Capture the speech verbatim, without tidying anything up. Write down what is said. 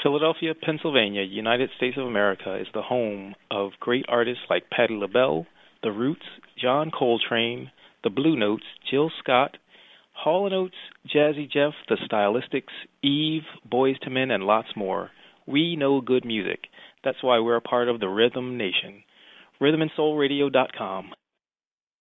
Philadelphia, Pennsylvania, United States of America is the home of great artists like Patti LaBelle, The Roots, John Coltrane, The Blue Notes, Jill Scott, Hall and Oates, Jazzy Jeff, The Stylistics, Eve, Boyz two Men, and lots more. We know good music. That's why we're a part of the Rhythm Nation. rhythm and soul radio dot com.